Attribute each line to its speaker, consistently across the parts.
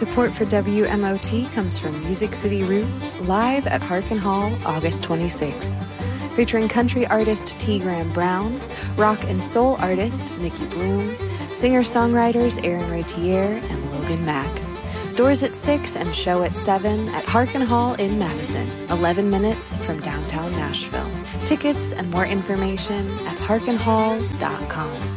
Speaker 1: Support for WMOT comes from Music City Roots, live at Harkin Hall, August 26th. Featuring country artist T. Graham Brown, rock and soul artist Nikki Bloom, singer-songwriters Aaron Ratier and Logan Mack. Doors at 6 and show at 7 at Harkin Hall in Madison, 11 minutes from downtown Nashville. Tickets and more information at harkinhall.com.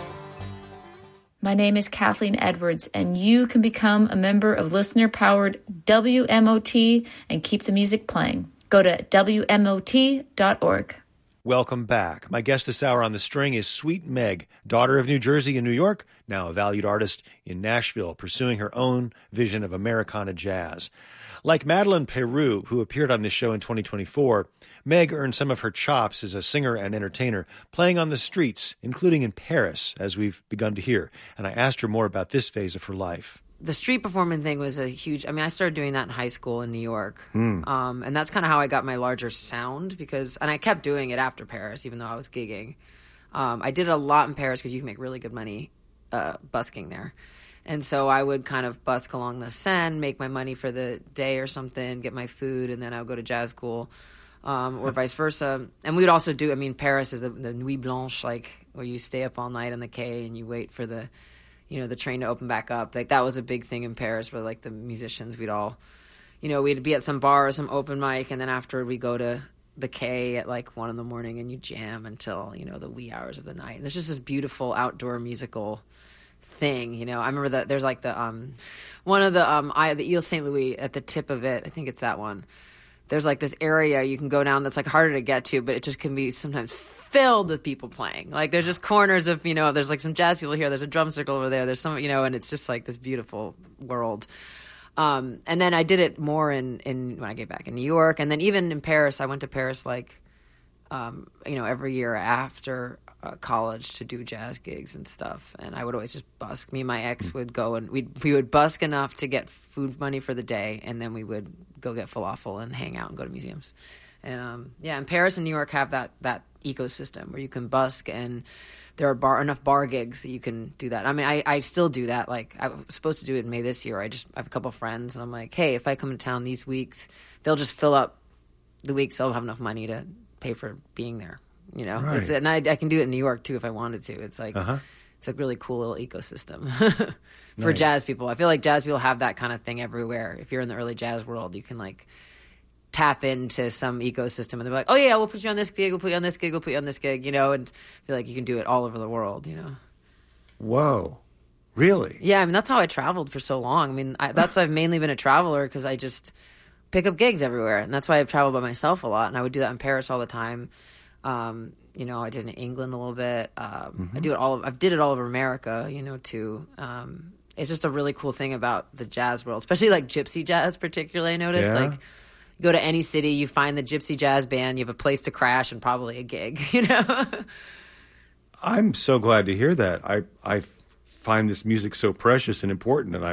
Speaker 2: My name is Kathleen Edwards, and you can become a member of listener-powered WMOT and keep the music playing. Go to WMOT.org.
Speaker 3: Welcome back. My guest this hour on The String is Sweet Meg, daughter of New Jersey and New York, now a valued artist in Nashville, pursuing her own vision of Americana jazz. Like Madeleine Peru, who appeared on this show in 2024, Meg earned some of her chops as a singer and entertainer, playing on the streets, including in Paris, as we've begun to hear. And I asked her more about this phase of her life.
Speaker 4: The street performing thing was a huge... I started doing that in high school in New York. And that's kind of how I got my larger sound and I kept doing it after Paris, even though I was gigging. I did it a lot in Paris because you can make really good money busking there. And so I would kind of busk along the Seine, make my money for the day or something, get my food, and then I would go to jazz school or vice versa. And we would also do... Paris is the Nuit Blanche, where you stay up all night on the quai and you wait for the train to open back up. That was a big thing in Paris where, the musicians, we'd all, we'd be at some bar or some open mic, and then after we go to the quai at, 1 a.m, and you jam until, the wee hours of the night. And there's just this beautiful outdoor musical thing, I remember that there's, one of the Ile St. Louis at the tip of it, I think it's that one. There's, this area you can go down that's, harder to get to, but it just can be sometimes filled with people playing. There's just corners of, there's, some jazz people here, there's a drum circle over there, there's some, and it's just, this beautiful world. And then I did it more in when I get back in New York. And then even in Paris, I went to Paris, every year after college to do jazz gigs and stuff. And I would always just busk. Me and my ex would go and we would busk enough to get food money for the day, and then we would go get falafel and hang out and go to museums. And and Paris and New York have that ecosystem where you can busk, and there are enough bar gigs that you can do that. I still do that. I was supposed to do it in May this year. I have a couple of friends, and I'm like, hey, if I come to town these weeks, they'll just fill up the weeks. So I'll have enough money to pay for being there.
Speaker 3: Right.
Speaker 4: And I can do it in New York too if I wanted to. It's it's a really cool little ecosystem for
Speaker 3: Nice.
Speaker 4: jazz people. I feel like jazz people have that kind of thing everywhere. If you're in the early jazz world, you can tap into some ecosystem, and they're like, oh yeah, we'll put you on this gig, we'll put you on this gig, we'll put you on this gig, and I feel like you can do it all over the world,
Speaker 3: Whoa. Really?
Speaker 4: Yeah, that's how I traveled for so long. I've mainly been a traveler because I just pick up gigs everywhere, and that's why I've traveled by myself a lot, and I would do that in Paris all the time. I did it in England a little bit. I've did it all over America, too. It's just a really cool thing about the jazz world, especially gypsy jazz, particularly. I noticed,
Speaker 3: Yeah.
Speaker 4: you go to any city, you find the gypsy jazz band, you have a place to crash and probably a gig,
Speaker 3: I'm so glad to hear that. I find this music so precious and important, and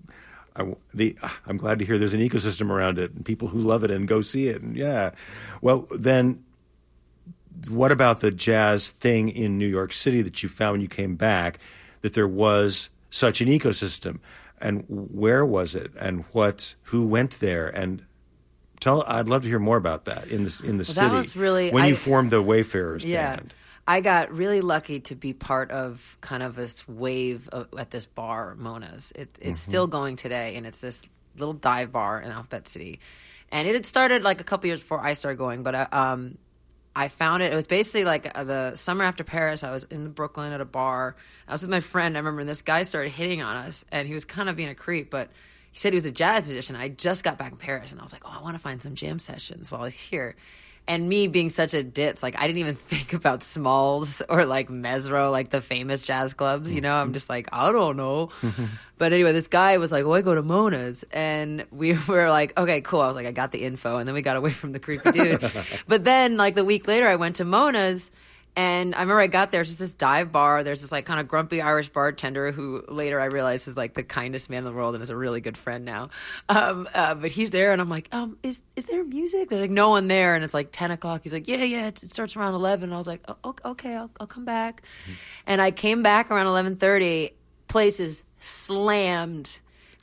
Speaker 3: I'm glad to hear there's an ecosystem around it and people who love it and go see it. And yeah, well then, what about the jazz thing in New York City that you found when you came back? That there was such an ecosystem, and where was it, and who went there, and I'd love to hear more about that in the city.
Speaker 4: That was really
Speaker 3: when you formed the Wayfarers band.
Speaker 4: I got really lucky to be part of kind of this wave at this bar, Mona's. It's still going today, and it's this little dive bar in Alphabet City. And it had started a couple years before I started going, but I found it. It was basically the summer after Paris. I was in Brooklyn at a bar. I was with my friend. I remember this guy started hitting on us, and he was kind of being a creep, but he said he was a jazz musician. I just got back in Paris, and I was like, I want to find some jam sessions while I was here. And me being such a ditz, I didn't even think about Smalls or Mesro, the famous jazz clubs, I'm just I don't know. But anyway, this guy was like, I go to Mona's. And we were like, okay, cool. I was like, I got the info. And then we got away from the creepy dude. But then the week later, I went to Mona's. And I remember I got there, it's just this dive bar. There's this kind of grumpy Irish bartender who later I realized is the kindest man in the world and is a really good friend now. But he's there, and I'm like, is there music? There's no one there, and it's 10 o'clock. He's like, yeah, it starts around 11. And I was like, oh, okay, I'll come back. And I came back around 11:30. Place is slammed.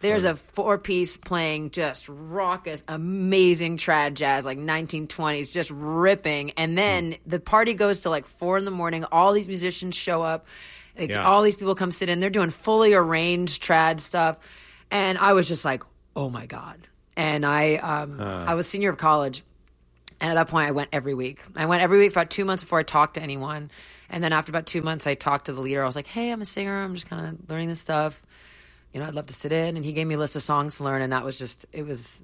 Speaker 4: There's a 4-piece playing just raucous, amazing trad jazz, like 1920s, just ripping. And then the party goes to like 4 a.m. All these musicians show up. All these people come sit in. They're doing fully arranged trad stuff. And I was just like, oh my God. And I was senior of college. And at that point, I went every week. I went every week for about 2 months before I talked to anyone. And then after about 2 months, I talked to the leader. I was like, hey, I'm a singer. I'm just kind of learning this stuff. I'd love to sit in. And he gave me a list of songs to learn. And that was just, it was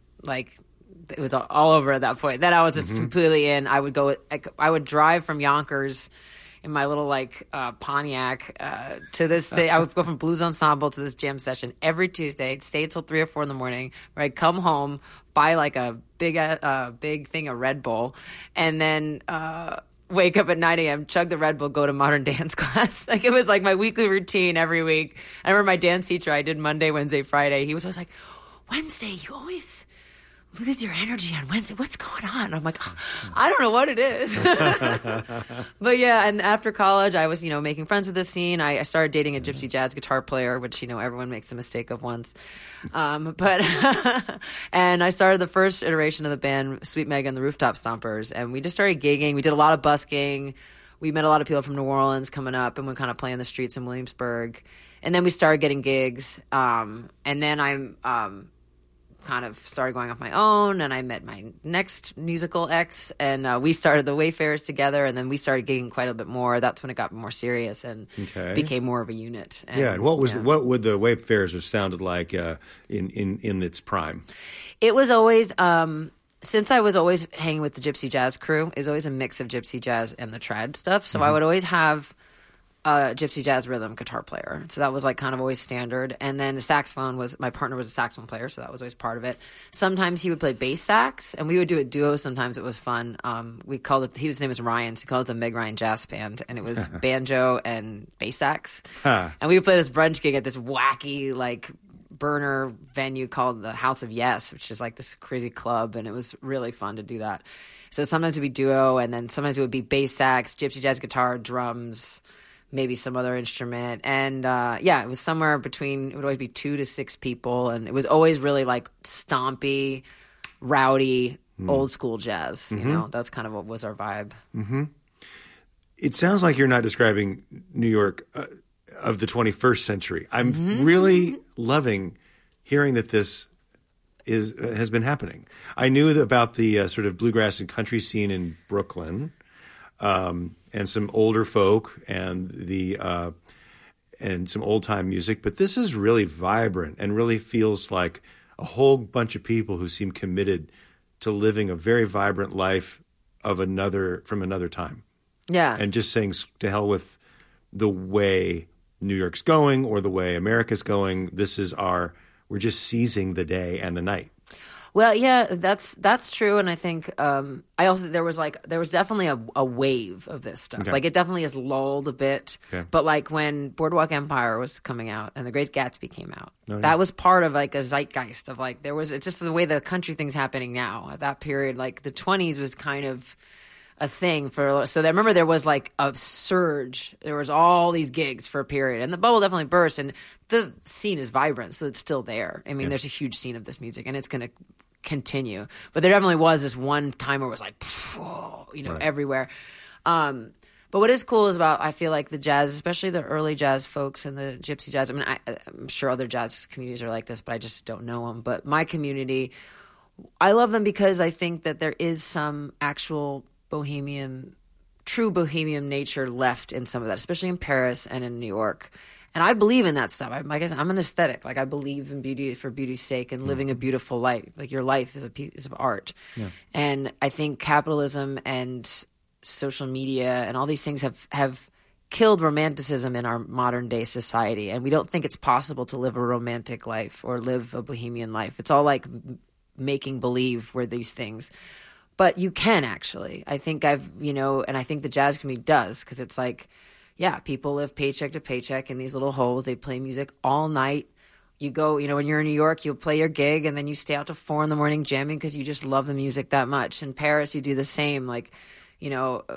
Speaker 4: all over at that point. Then I was just completely in. I would drive from Yonkers in my little Pontiac to this thing. I would go from blues ensemble to this jam session every Tuesday. I'd stay till 3 or 4 in the morning, where I'd come home, buy like a big thing of Red Bull, and then wake up at 9 a.m., chug the Red Bull, go to modern dance class. It was like my weekly routine every week. I remember my dance teacher, I did Monday, Wednesday, Friday. He was always like, Wednesday, you always lose your energy on Wednesday. What's going on? And I'm like, I don't know what it is. But yeah, and after college, I was, making friends with the scene. I started dating a gypsy jazz guitar player, which, everyone makes the mistake of once. But and I started the first iteration of the band, Sweet Meg and the Rooftop Stompers. And we just started gigging. We did a lot of busking. We met a lot of people from New Orleans coming up, and we kind of play in the streets in Williamsburg. And then we started getting gigs. And then I'm kind of started going off my own, and I met my next musical ex, and we started the Wayfarers together, and then we started gigging quite a bit more. That's when it got more serious and became more of a unit.
Speaker 3: And what would the Wayfarers have sounded like in its prime? It
Speaker 4: was always since I was always hanging with the gypsy jazz crew, it was always a mix of gypsy jazz and the trad stuff. So I would always have a gypsy jazz rhythm guitar player. So that was kind of always standard. And then the saxophone my partner was a saxophone player, so that was always part of it. Sometimes he would play bass sax, and we would do a duo. Sometimes it was fun. We called it, his name was Ryan, so we called it the Meg Ryan Jazz Band, and it was banjo and bass sax. And we would play this brunch gig at this wacky, burner venue called the House of Yes, which is this crazy club, and it was really fun to do that. So sometimes it would be duo, and then sometimes it would be bass sax, gypsy jazz guitar, drums, maybe some other instrument. And it was somewhere between, it would always be 2 to 6 people. And it was always really stompy, rowdy, old school jazz. That's kind of what was our vibe.
Speaker 3: Mm-hmm. It sounds like you're not describing New York of the 21st century. I'm really loving hearing that this has been happening. I knew about the sort of bluegrass and country scene in Brooklyn. And some older folk and some old time music, but this is really vibrant and really feels like a whole bunch of people who seem committed to living a very vibrant life from another time.
Speaker 4: Yeah,
Speaker 3: and just saying to hell with the way New York's going or the way America's going. We're just seizing the day and the night.
Speaker 4: Well, yeah, that's true, and I think there was definitely a wave of this stuff.
Speaker 3: Okay.
Speaker 4: It definitely has lulled a bit. Okay. But when Boardwalk Empire was coming out and The Great Gatsby came out, that was part of a zeitgeist of it's just the way the country thing's happening now. At that period, the 20s was kind of a thing so I remember there was a surge. There was all these gigs for a period, and the bubble definitely burst, and the scene is vibrant, so it's still there. I mean, there's a huge scene of this music, and it's going to continue. But there definitely was this one time where it was everywhere. But what is cool is I feel like the jazz, especially the early jazz folks and the gypsy jazz. I mean, I'm sure other jazz communities are like this, but I just don't know them. But my community, I love them because I think that there is some actual true bohemian nature left in some of that, especially in Paris and in New York. And I believe in that stuff. I guess I'm an aesthetic. I believe in beauty for beauty's sake and living a beautiful life. Your life is a piece of art. Yeah. And I think capitalism and social media and all these things have killed romanticism in our modern day society. And we don't think it's possible to live a romantic life or live a bohemian life. It's all making believe we're these things. But you can actually. I think and I think the jazz community does, because it's people live paycheck to paycheck in these little holes. They play music all night. You go, when you're in New York, you'll play your gig and then you stay out to 4 a.m. jamming because you just love the music that much. In Paris, you do the same.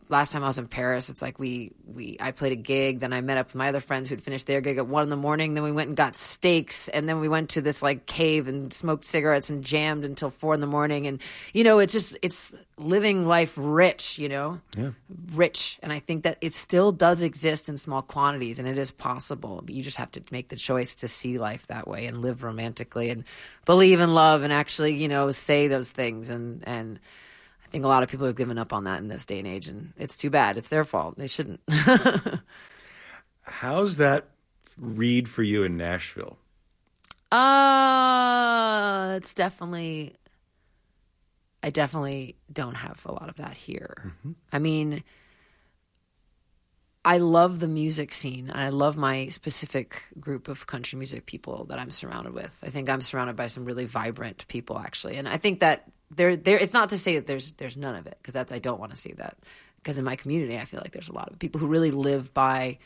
Speaker 4: last time I was in Paris, it's like I played a gig, then I met up with my other friends who'd finished their gig at 1 a.m. Then we went and got steaks, and then we went to this like cave and smoked cigarettes and jammed until 4 a.m. And it's living life rich, rich. And I think that it still does exist in small quantities, and it is possible. But you just have to make the choice to see life that way and live romantically and believe in love and actually, say those things. And I think a lot of people have given up on that in this day and age, and it's too bad. It's their fault. They shouldn't.
Speaker 3: How's that read for you in Nashville?
Speaker 4: It's definitely. I definitely don't have a lot of that here. Mm-hmm. I mean, I love the music scene, and I love my specific group of country music people that I'm surrounded with. I think I'm surrounded by some really vibrant people, actually, and I think that there. It's not to say that there's none of it, because I don't want to see that. Because in my community, I feel like there's a lot of people who really live by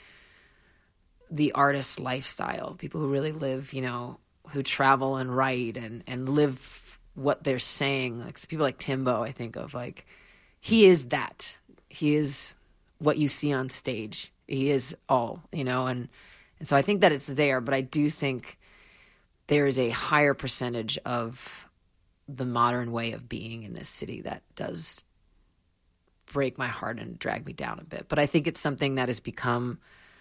Speaker 4: the artist's lifestyle. People who really live, who travel and write and live what they're saying. Like people like Timbo, I think of, like, he is that. He is what you see on stage. He is all, and so I think that it's there, but I do think there is a higher percentage of the modern way of being in this city that does break my heart and drag me down a bit. But I think it's something that has become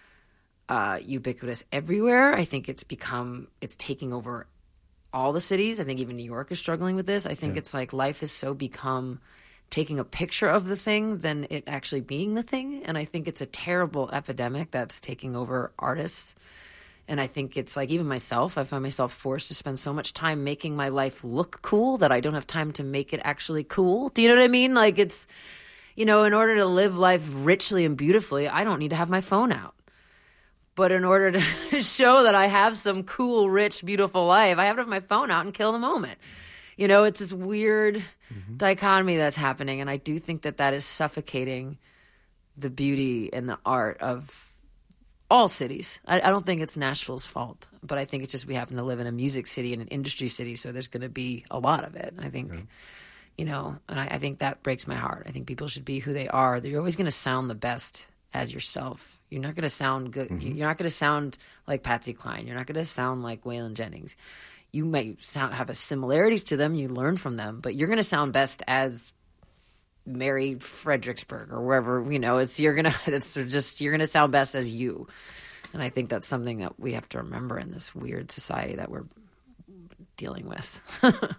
Speaker 4: ubiquitous everywhere. I think it's taking over all the cities. I think even New York is struggling with this. I think it's like life has so become taking a picture of the thing than it actually being the thing. And I think it's a terrible epidemic that's taking over artists. And I think it's like, even myself, I find myself forced to spend so much time making my life look cool that I don't have time to make it actually cool. Do you know what I mean? Like, it's, in order to live life richly and beautifully, I don't need to have my phone out. But in order to show that I have some cool, rich, beautiful life, I have to have my phone out and kill the moment. It's this weird dichotomy that's happening. And I do think that is suffocating the beauty and the art of all cities. I don't think it's Nashville's fault, but I think it's just we happen to live in a music city and an industry city, so there's going to be a lot of it. I think, and I think that breaks my heart. I think people should be who they are. You're always going to sound the best as yourself. You're not going to sound good. Mm-hmm. You're not going to sound like Patsy Cline. You're not going to sound like Waylon Jennings. You might have a similarities to them. You learn from them, but you're going to sound best as Mary Fredericksburg or wherever, you're going to sound best as you. And I think that's something that we have to remember in this weird society that we're dealing with.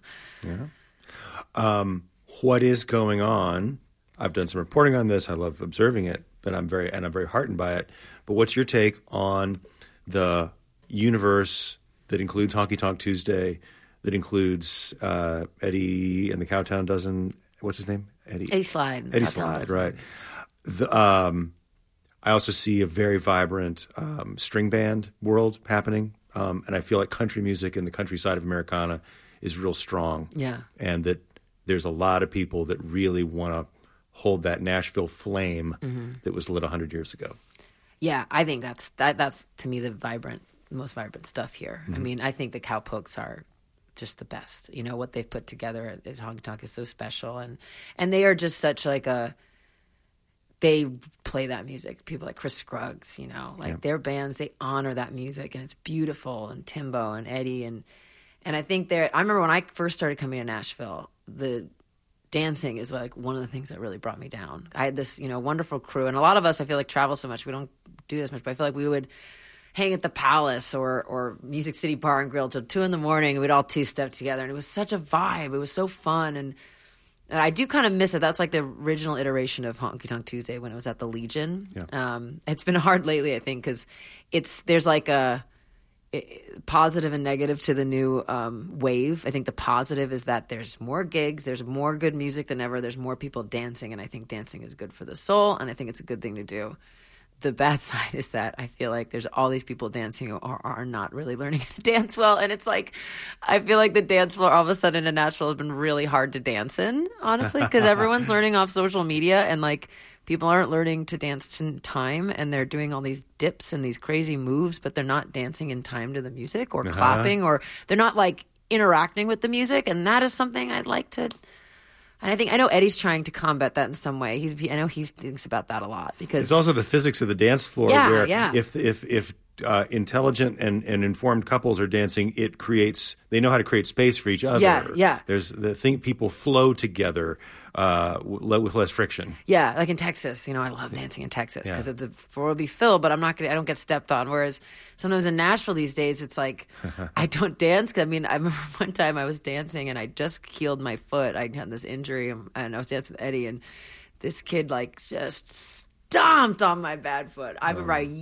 Speaker 3: What is going on? I've done some reporting on this. I love observing it, but I'm very heartened by it. But what's your take on the universe that includes Honky Tonk Tuesday, that includes Eddie and the Cowtown Dozen? What's his name? Eddie
Speaker 4: Slide.
Speaker 3: Eddie Slide, right. I also see a very vibrant string band world happening, and I feel like country music and the countryside of Americana is real strong. Yeah. And that there's a lot of people that really want to hold that Nashville flame that was lit 100 years ago.
Speaker 4: Yeah, I think that's to me the most vibrant stuff here. Mm-hmm. I mean, I think the Cowpokes are just the best. What they've put together at Honky Tonk is so special, and they are just such like they play that music. People like Chris Scruggs, their bands, they honor that music, and it's beautiful. And Timbo and Eddie, and I think I remember when I first started coming to Nashville, the dancing is like one of the things that really brought me down. I had this, wonderful crew, and a lot of us, I feel like, travel so much, we don't do this much, but I feel like we would hang at the Palace or Music City Bar and Grill till 2 a.m, and we'd all two-step together, and it was such a vibe. It was so fun, and I do kind of miss it. That's like the original iteration of Honky Tonk Tuesday when it was at the Legion. Yeah. It's been hard lately, I think, because there's like a positive and negative to the new wave. I think the positive is that there's more gigs, there's more good music than ever, there's more people dancing, and I think dancing is good for the soul, and I think it's a good thing to do. The bad side is that I feel like there's all these people dancing who are not really learning how to dance well. And it's like, I feel like the dance floor all of a sudden in Nashville has been really hard to dance in, honestly, because everyone's learning off social media, and like people aren't learning to dance in time, and they're doing all these dips and these crazy moves, but they're not dancing in time to the music or clapping, or they're not like interacting with the music. And that is something I'd like to And I know Eddie's trying to combat that in some way. I know he thinks about that a lot because
Speaker 3: it's also the physics of the dance floor.
Speaker 4: Yeah,
Speaker 3: where
Speaker 4: yeah.
Speaker 3: If intelligent and informed couples are dancing, they know how to create space for each other.
Speaker 4: Yeah.
Speaker 3: There's the thing, people flow together with less friction.
Speaker 4: Yeah, like in Texas, I love dancing in Texas because the floor will be filled, but I don't get stepped on. Whereas sometimes in Nashville these days, it's like I don't dance. I remember one time I was dancing and I just healed my foot. I had this injury and I was dancing with Eddie, and this kid like just stomped on my bad foot. I remember I